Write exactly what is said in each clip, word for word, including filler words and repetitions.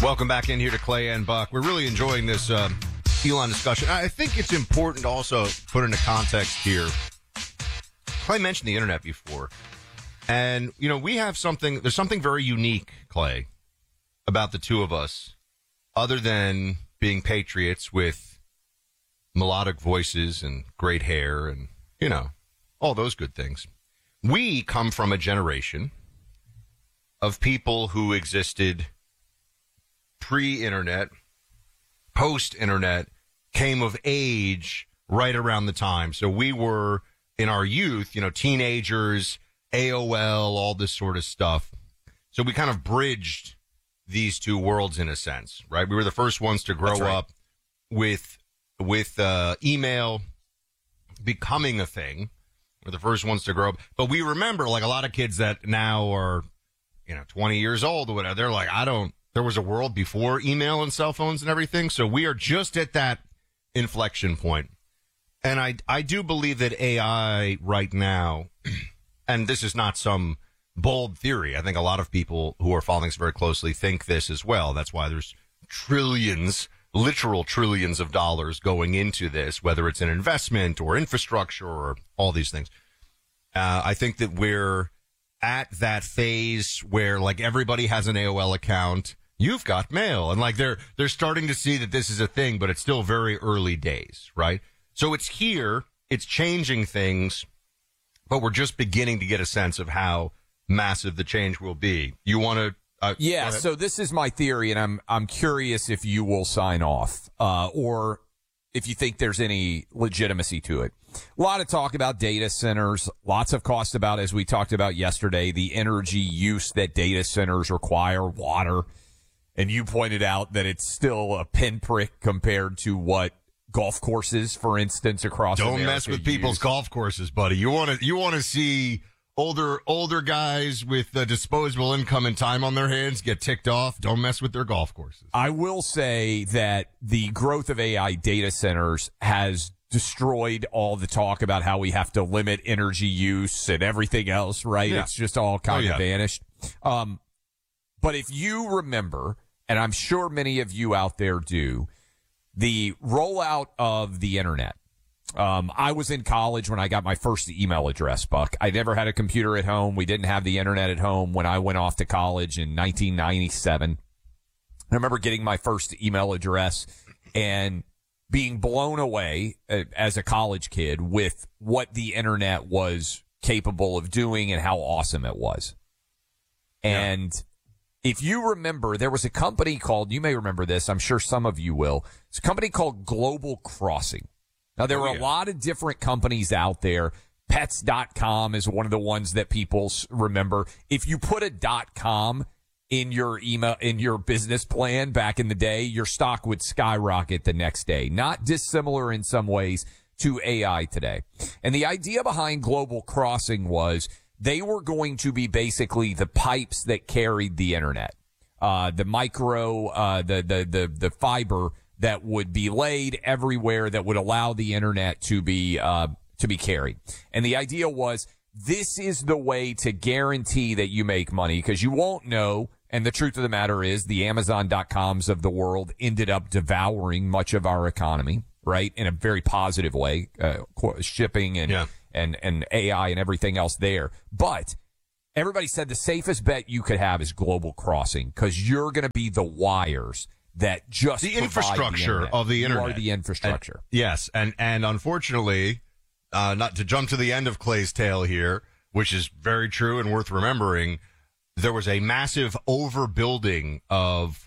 Welcome back in here to Clay and Buck. We're really enjoying this um, Elon discussion. I think it's important to also put into context here. Clay mentioned the internet before. And, you know, we have something, there's something very unique, Clay, about the two of us, other than being patriots with melodic voices and great hair and, you know, all those good things. We come from a generation of people who existed pre-internet, post-internet, came of age right around the time. So we were, in our youth, you know, teenagers, A O L, all this sort of stuff. So we kind of bridged these two worlds in a sense, right? We were the first ones to grow right. up with with uh, email becoming a thing. We're the first ones to grow up. But we remember, like a lot of kids that now are, you know, twenty years old or whatever, they're like, I don't, there was a world before email and cell phones and everything. So we are just at that inflection point. And I, I do believe that A I right now, and this is not some bold theory. I think a lot of people who are following this very closely think this as well. That's why there's trillions, literal trillions of dollars going into this, whether it's an investment or infrastructure or all these things. Uh, I think that we're at that phase where like everybody has an A O L account. You've got mail, and like they're they're starting to see that this is a thing, but it's still very early days, right? So it's here, it's changing things, but we're just beginning to get a sense of how massive the change will be. You want to? Uh, yeah. So this is my theory, and I'm I'm curious if you will sign off, uh, or if you think there's any legitimacy to it. A lot of talk about data centers, lots of cost about, as we talked about yesterday, the energy use that data centers require, water. And you pointed out that it's still a pinprick compared to what golf courses, for instance, across Don't America mess with people's use. golf courses, buddy. You want to you want to see older older guys with uh, disposable income and time on their hands get ticked off. Don't mess with their golf courses. I will say that the growth of A I data centers has destroyed all the talk about how we have to limit energy use and everything else, right? Yeah. It's just all kind oh, of yeah. vanished. Um, but if you remember, and I'm sure many of you out there do, the rollout of the internet. Um, I was in college when I got my first email address, Buck. I never had a computer at home. We didn't have the internet at home when I went off to college in nineteen ninety-seven. I remember getting my first email address and being blown away uh, as a college kid with what the internet was capable of doing and how awesome it was. And yeah. if you remember, there was a company called, you may remember this, I'm sure some of you will. It's a company called Global Crossing. Now, there oh, were yeah. a lot of different companies out there. Pets dot com is one of the ones that people remember. If you put a .com in your email, in your business plan back in the day, your stock would skyrocket the next day. Not dissimilar in some ways to A I today. And the idea behind Global Crossing was they were going to be basically the pipes that carried the internet. Uh, the micro, uh, the, the, the, the fiber that would be laid everywhere that would allow the internet to be, uh, to be carried. And the idea was this is the way to guarantee that you make money because you won't know. And the truth of the matter is the Amazon dot coms of the world ended up devouring much of our economy, right? In a very positive way, uh, shipping and, yeah. and, and A I and everything else there. But everybody said the safest bet you could have is Global Crossing because you're going to be the wires that just the infrastructure the of the internet. You are the infrastructure. And, yes. And, and unfortunately, uh, not to jump to the end of Clay's tale here, which is very true and worth remembering, there was a massive overbuilding of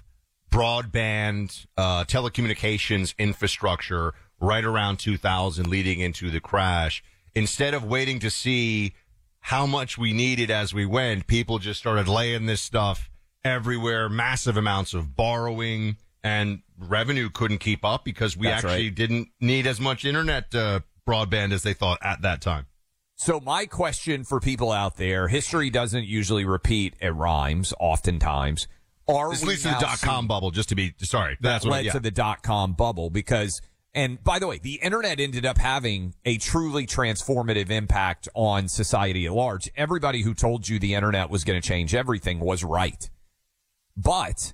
broadband, uh, telecommunications infrastructure right around two thousand leading into the crash. Instead of waiting to see how much we needed as we went, people just started laying this stuff everywhere, massive amounts of borrowing, and revenue couldn't keep up because we That's actually right. didn't need as much internet uh, broadband as they thought at that time. So my question for people out there, history doesn't usually repeat, it rhymes oftentimes. Are This we leads to the now dot-com seeing- bubble, just to be, sorry. That's that what, led yeah. to the dot-com bubble because, and by the way, the internet ended up having a truly transformative impact on society at large. Everybody who told you the internet was going to change everything was right. But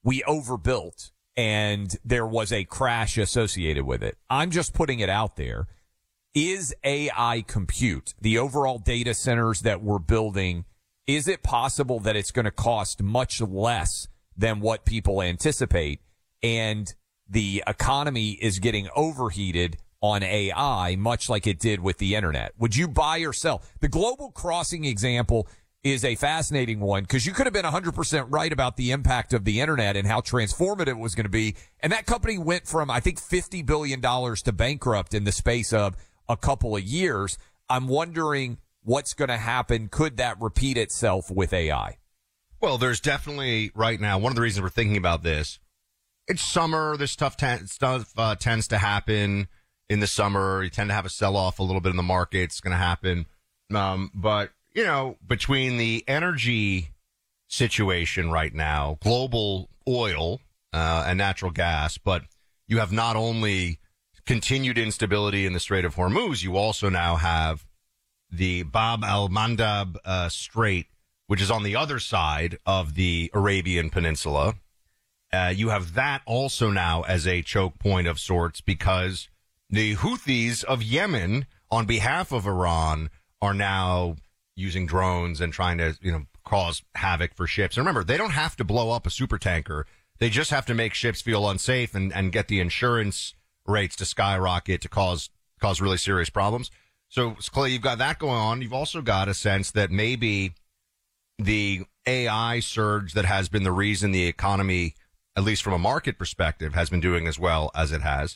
we overbuilt and there was a crash associated with it. I'm just putting it out there. Is A I compute, the overall data centers that we're building, is it possible that it's going to cost much less than what people anticipate? And the economy is getting overheated on A I, much like it did with the internet. Would you buy or sell? The Global Crossing example is a fascinating one because you could have been one hundred percent right about the impact of the internet and how transformative it was going to be. And that company went from, I think, fifty billion dollars to bankrupt in the space of a couple of years. I'm wondering what's going to happen. Could that repeat itself with A I? Well, there's definitely right now, one of the reasons we're thinking about this, it's summer. This stuff, ten, stuff uh, tends to happen in the summer. You tend to have a sell-off a little bit in the market. It's going to happen. Um, but, you know, between the energy situation right now, global oil uh, and natural gas, but you have not only continued instability in the Strait of Hormuz, you also now have the Bab al-Mandab uh, Strait, which is on the other side of the Arabian Peninsula. Uh, you have that also now as a choke point of sorts because the Houthis of Yemen, on behalf of Iran, are now using drones and trying to, you know, cause havoc for ships. And remember, they don't have to blow up a supertanker. They just have to make ships feel unsafe and, and get the insurance rates to skyrocket to cause cause really serious problems. So, Clay, you've got that going on. You've also got a sense that maybe the A I surge that has been the reason the economy, at least from a market perspective, has been doing as well as it has,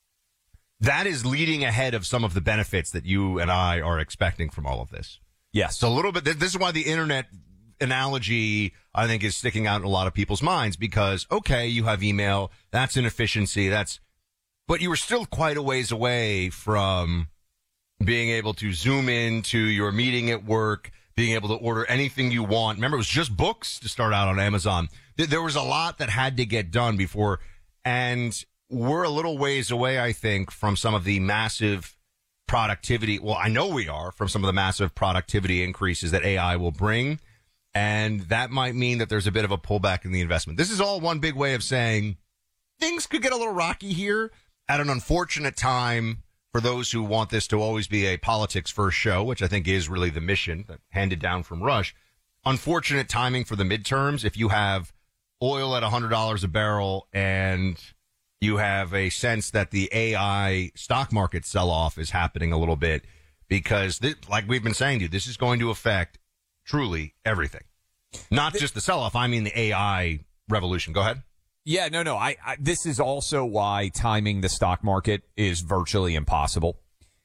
that is leading ahead of some of the benefits that you and I are expecting from all of this. Yes. So a little bit, this is why the internet analogy, I think, is sticking out in a lot of people's minds because, okay, you have email, that's an efficiency, that's, but you were still quite a ways away from being able to zoom into your meeting at work, being able to order anything you want. Remember, it was just books to start out on Amazon. There was a lot that had to get done before, and we're a little ways away, I think, from some of the massive productivity. Well, I know we are from some of the massive productivity increases that A I will bring, and that might mean that there's a bit of a pullback in the investment. This is all one big way of saying things could get a little rocky here at an unfortunate time for those who want this to always be a politics first show, which I think is really the mission that handed down from Rush. Unfortunate timing for the midterms. If you have oil at one hundred dollars a barrel and you have a sense that the A I stock market sell-off is happening a little bit because, this, like we've been saying to you, this is going to affect truly everything. Not just the sell-off. I mean the A I revolution. Go ahead. Yeah, no, no. I, I this is also why timing the stock market is virtually impossible.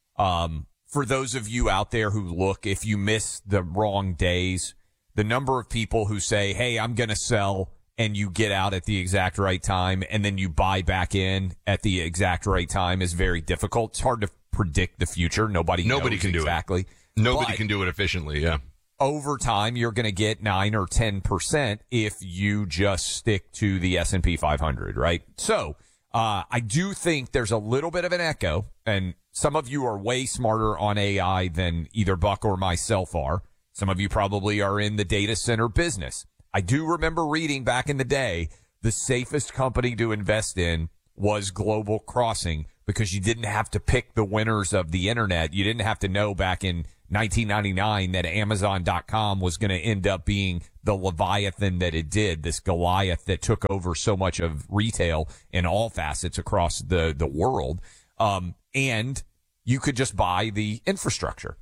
Um, for those of you out there who look, if you miss the wrong days, the number of people who say, hey, I'm going to sell, and you get out at the exact right time, and then you buy back in at the exact right time is very difficult. It's hard to predict the future. Nobody, Nobody knows can do exactly. it. Nobody but can do it efficiently, yeah. Over time, you're going to get nine or ten percent if you just stick to the S and P five hundred, right? So, uh, I do think there's a little bit of an echo, and some of you are way smarter on A I than either Buck or myself are. Some of you probably are in the data center business. I do remember reading back in the day, the safest company to invest in was Global Crossing because you didn't have to pick the winners of the internet. You didn't have to know back in nineteen ninety-nine that Amazon dot com was going to end up being the Leviathan that it did, this Goliath that took over so much of retail in all facets across the, the world. Um, and you could just buy the infrastructure.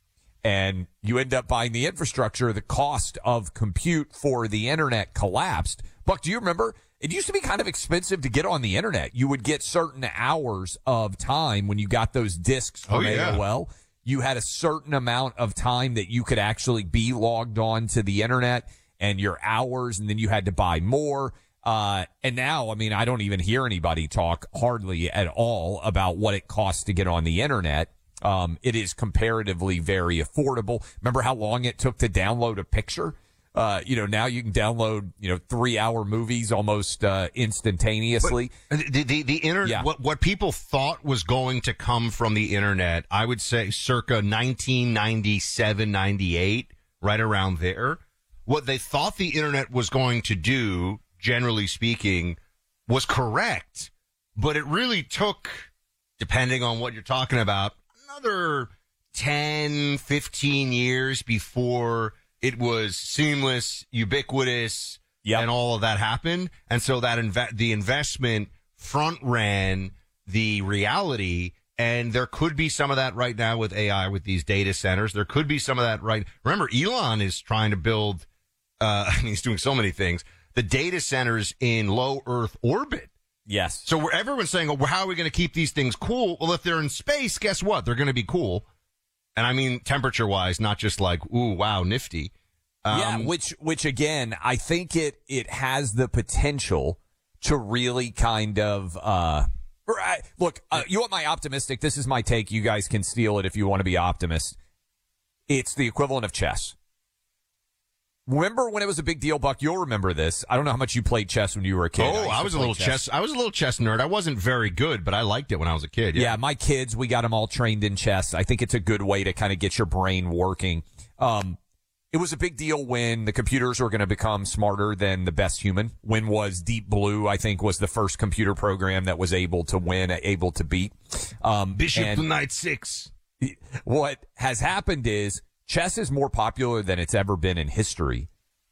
And you end up buying the infrastructure. The cost of compute for the internet collapsed. Buck, do you remember? It used to be kind of expensive to get on the internet. You would get certain hours of time when you got those discs from oh, yeah. A O L. You had a certain amount of time that you could actually be logged on to the internet and your hours, and then you had to buy more. Uh, and now, I mean, I don't even hear anybody talk hardly at all about what it costs to get on the internet. Um, it is comparatively very affordable. Remember how long it took to download a picture? Uh, you know, now you can download, you know, three hour movies almost, uh, instantaneously. But the, the, the internet, yeah. what, what people thought was going to come from the internet, I would say circa nineteen ninety-seven, ninety-eight, right around there. What they thought the internet was going to do generally speaking, was correct. But it really took, depending on what you're talking about, another ten, fifteen years before it was seamless, ubiquitous, yep. and all of that happened. And so that inve- the investment front ran the reality. And there could be some of that right now with A I, with these data centers. There could be some of that right. Remember, Elon is trying to build, uh, I mean, he's doing so many things, the data centers in low Earth orbit. Yes. So where everyone's saying, oh, how are we going to keep these things cool? Well, if they're in space, guess what? They're going to be cool. And I mean, temperature wise, not just like, ooh, wow, nifty. Um, yeah. Which, which again, I think it, it has the potential to really kind of, uh, look, uh, you want my optimistic? This is my take. You guys can steal it if you want to be optimist. It's the equivalent of chess. Remember when it was a big deal, Buck? You'll remember this. I don't know how much you played chess when you were a kid. Oh, I, I was a little chess. chess. I was a little chess nerd. I wasn't very good, but I liked it when I was a kid. Yeah, yeah my kids, we got them all trained in chess. I think it's a good way to kind of get your brain working. Um, it was a big deal when the computers were going to become smarter than the best human. When was Deep Blue, I think, was the first computer program that was able to win, able to beat. Um, Bishop to knight six. What has happened is chess is more popular than it's ever been in history,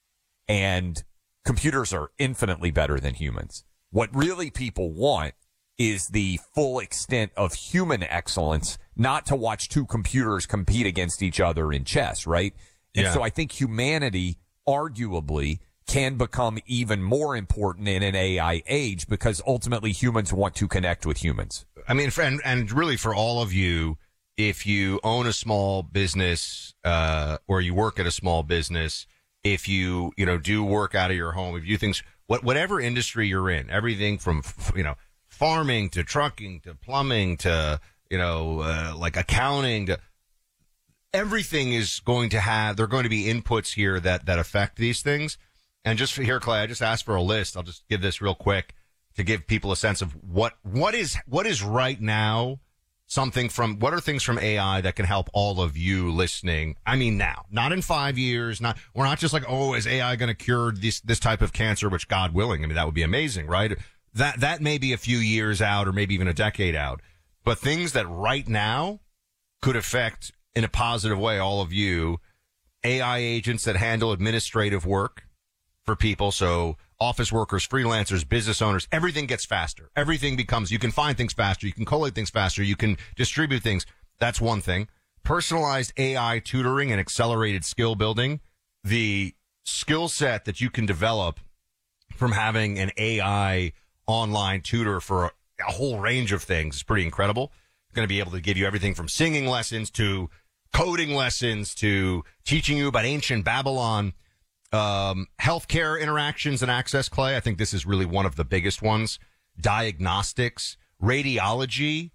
and computers are infinitely better than humans. What really people want is the full extent of human excellence, not to watch two computers compete against each other in chess, right? And yeah. so I think humanity, arguably, can become even more important in an A I age because ultimately humans want to connect with humans. I mean, and, and really for all of you, if you own a small business, uh, or you work at a small business, if you, you know, do work out of your home, if you things, what, whatever industry you're in, everything from, you know, farming to trucking to plumbing to, you know, uh, like accounting to, everything is going to have, there are going to be inputs here that, that affect these things. And just for here, Clay, I just asked for a list. I'll just give this real quick to give people a sense of what, what is, what is right now something from, what are things from A I that can help all of you listening? I mean, now, not in five years, not, we're not just like, oh, is A I going to cure this, this type of cancer, which God willing, I mean, that would be amazing, right? That, that may be a few years out or maybe even a decade out, but things that right now could affect in a positive way all of you, A I agents that handle administrative work for people. So office workers, freelancers, business owners, everything gets faster. Everything becomes, you can find things faster. You can collate things faster. You can distribute things. That's one thing. Personalized A I tutoring and accelerated skill building. The skill set that you can develop from having an A I online tutor for a, a whole range of things is pretty incredible. It's going to be able to give you everything from singing lessons to coding lessons to teaching you about ancient Babylon. Um, healthcare interactions and access, Clay. I think this is really one of the biggest ones. Diagnostics, radiology.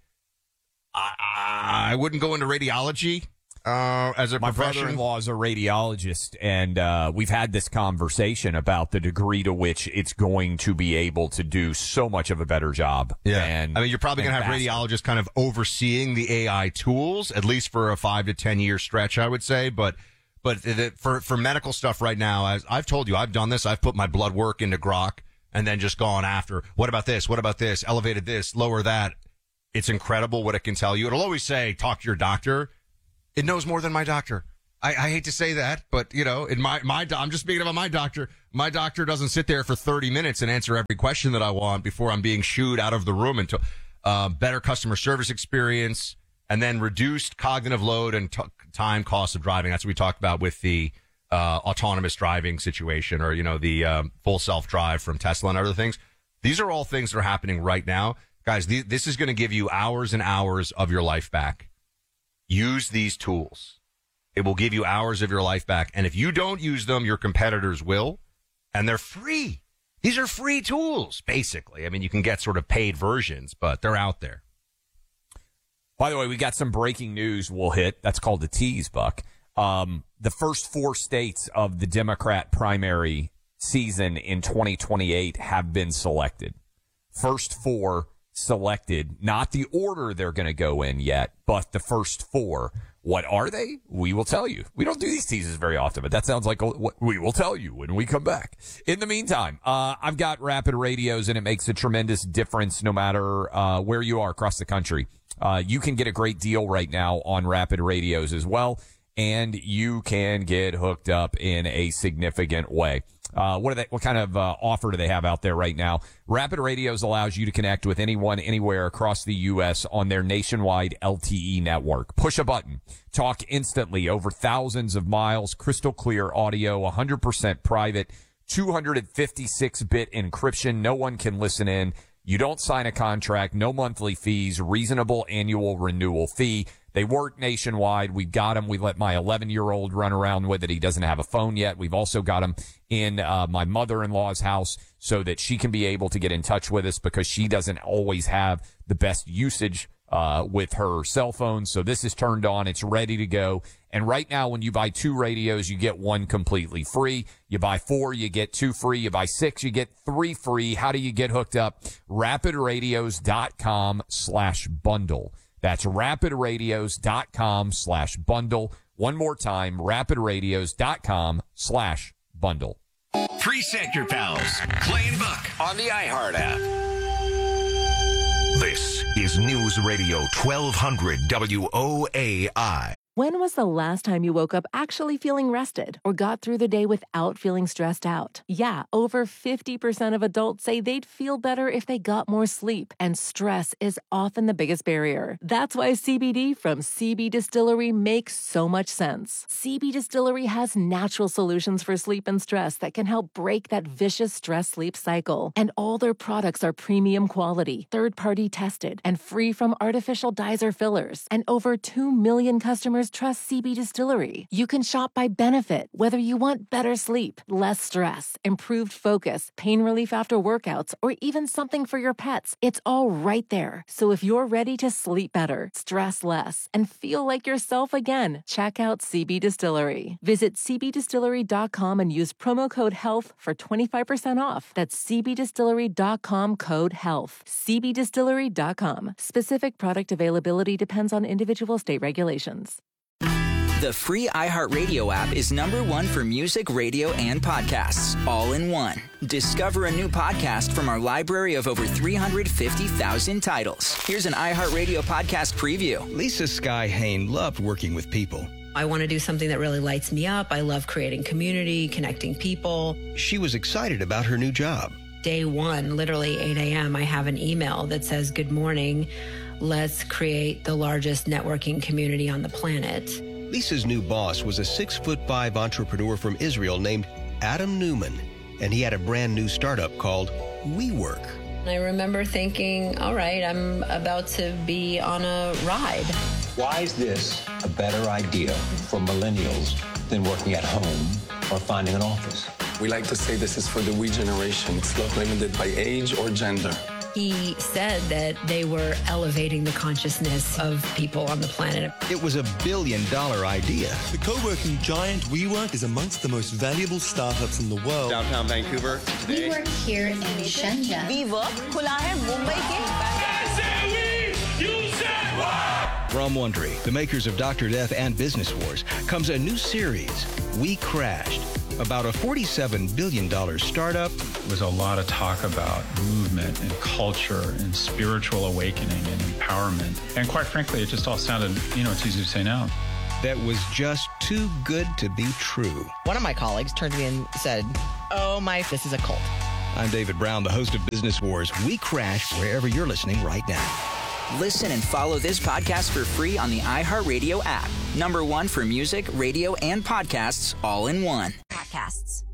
I, I wouldn't go into radiology uh, as a My profession. brother-in-law is a radiologist, and uh, we've had this conversation about the degree to which it's going to be able to do so much of a better job. Yeah, and, I mean, you're probably going to have faster. Radiologists kind of overseeing the A I tools, at least for a five to ten year stretch, I would say, but. But for for medical stuff right now, as I've told you, I've done this. I've put my blood work into Grok and then just gone after, what about this? What about this? Elevated this, lower that. It's incredible what it can tell you. It'll always say, talk to your doctor. It knows more than my doctor. I, I hate to say that, but, you know, in my, my, I'm just speaking about my doctor. My doctor doesn't sit there for thirty minutes and answer every question that I want before I'm being shooed out of the room until uh, better customer service experience. And then reduced cognitive load and t- time cost of driving. That's what we talked about with the uh, autonomous driving situation, or, you know, the um, full self-drive from Tesla and other things. These are all things that are happening right now. Guys, th- this is going to give you hours and hours of your life back. Use these tools. It will give you hours of your life back. And if you don't use them, your competitors will. And they're free. These are free tools, basically. I mean, you can get sort of paid versions, but they're out there. By the way, we got some breaking news we'll hit. That's called the tease, Buck. Um, the first four states of the Democrat primary season in twenty twenty-eight have been selected. First four selected, not the order they're going to go in yet, but the first four. What are they? We will tell you. We don't do these teases very often, but that sounds like what we will tell you when we come back. In the meantime, uh, I've got Rapid Radios, and it makes a tremendous difference no matter uh, where you are across the country. Uh, you can get a great deal right now on Rapid Radios as well, and you can get hooked up in a significant way. Uh, what are they, what kind of uh, offer do they have out there right now? Rapid Radios allows you to connect with anyone, anywhere across the U S on their nationwide L T E network. Push a button. Talk instantly over thousands of miles, crystal clear audio, one hundred percent private, two fifty-six bit encryption. No one can listen in. You don't sign a contract, no monthly fees, reasonable annual renewal fee. They work nationwide. We've got them. We let my eleven-year-old run around with it. He doesn't have a phone yet. We've also got them in uh, my mother-in-law's house so that she can be able to get in touch with us because she doesn't always have the best usage uh, with her cell phone. So this is turned on. It's ready to go. And right now, when you buy two radios, you get one completely free. You buy four, you get two free. You buy six, you get three free. How do you get hooked up? rapidradios.com slash bundle. That's rapidradios.com slash bundle. One more time, rapidradios.com slash bundle. Preset your pals. Clay and Buck on the iHeart app. This is News Radio twelve hundred W O A I. When was the last time you woke up actually feeling rested or got through the day without feeling stressed out? Yeah, over fifty percent of adults say they'd feel better if they got more sleep, and stress is often the biggest barrier. That's why C B D from C B Distillery makes so much sense. C B Distillery has natural solutions for sleep and stress that can help break that vicious stress-sleep cycle. And all their products are premium quality, third-party tested, and free from artificial dyes or fillers. And over two million customers trust C B Distillery. You can shop by benefit, whether you want better sleep, less stress, improved focus, pain relief after workouts, or even something for your pets. It's all right there. So if you're ready to sleep better, stress less, and feel like yourself again, check out C B Distillery. Visit c b distillery dot com and use promo code HEALTH for twenty-five percent off. That's c b distillery dot com code HEALTH. c b distillery dot com. Specific product availability depends on individual state regulations. The free iHeartRadio app is number one for music, radio, and podcasts, all in one. Discover a new podcast from our library of over three hundred fifty thousand titles. Here's an iHeartRadio podcast preview. Lisa Sky Hain loved working with people. I want to do something that really lights me up. I love creating community, connecting people. She was excited about her new job. Day one, literally eight a.m., I have an email that says, "Good morning. Let's create the largest networking community on the planet." Lisa's new boss was a six foot five entrepreneur from Israel named Adam Newman, and he had a brand new startup called WeWork. I remember thinking, all right, I'm about to be on a ride. Why is this a better idea for millennials than working at home or finding an office? We like to say this is for the we generation. It's not limited by age or gender. He said that they were elevating the consciousness of people on the planet. It was a billion dollar idea. The co-working giant WeWork is amongst the most valuable startups in the world. Downtown Vancouver today. We work here in Shenzhen. WeWork खुला है मुंबई के. From Wondery, the makers of Doctor Death and Business Wars, comes a new series, We Crashed, about a forty-seven billion dollars startup. There was a lot of talk about movement and culture and spiritual awakening and empowerment. And quite frankly, it just all sounded, you know, it's easy to say now. That was just too good to be true. One of my colleagues turned to me and said, "Oh my, this is a cult." I'm David Brown, the host of Business Wars. We Crashed wherever you're listening right now. Listen and follow this podcast for free on the iHeartRadio app. Number one for music, radio, and podcasts, all in one. Podcasts.